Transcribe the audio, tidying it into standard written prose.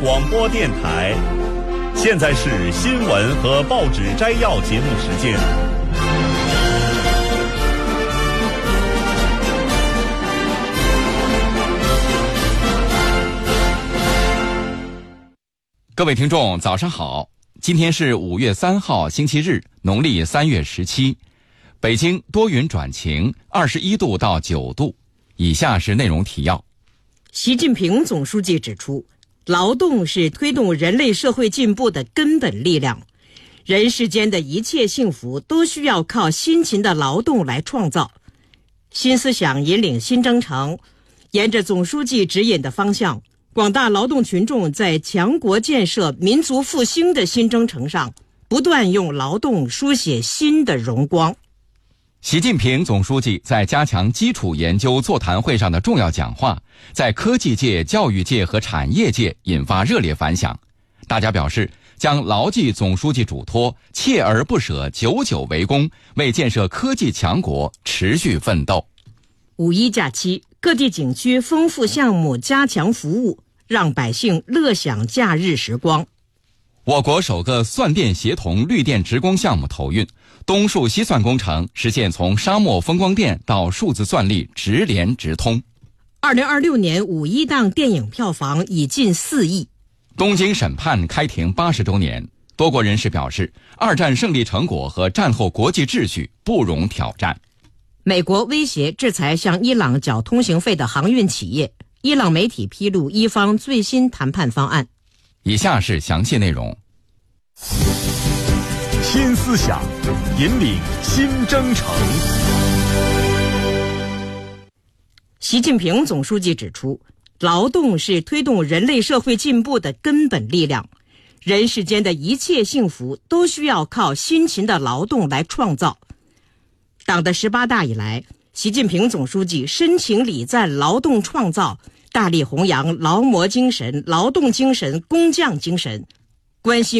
广播电台。现在是新闻和报纸摘要节目时间。 各位听众早上好，今天是5月3号星期日，农历3月17，北京多云转晴，21度到9度。以下是内容提要。 习近平总书记指出，劳动是推动人类社会进步的根本力量，人世间的一切幸福都需要靠辛勤的劳动来创造。新思想引领新征程，沿着总书记指引的方向，广大劳动群众在强国建设、民族复兴的新征程上，不断用劳动书写新的荣光。 习近平总书记在加强基础研究座谈会上的重要讲话，在科技界、教育界和产业界引发热烈反响。大家表示将牢记总书记嘱托，锲而不舍，久久为功，为建设科技强国持续奋斗。 五一假期，各地景区丰富项目，加强服务，让百姓乐享假日时光。 我国首个算电协同绿电直供项目投运，东数西算工程实现从沙漠风光电到数字算力直联直通。 2026年五一档电影票房已近4亿。 东京审判开庭80周年，多国人士表示，二战胜利成果和战后国际秩序不容挑战。 美国威胁制裁向伊朗缴通行费的航运企业，伊朗媒体披露伊方最新谈判方案。 以下是详细内容。 新思想引领新征程。 习近平总书记指出，劳动是推动人类社会进步的根本力量，人世间的一切幸福都需要靠辛勤的劳动来创造。党的18大以来，习近平总书记深情礼赞劳动创造，大力弘扬劳模精神、劳动精神、工匠精神，关心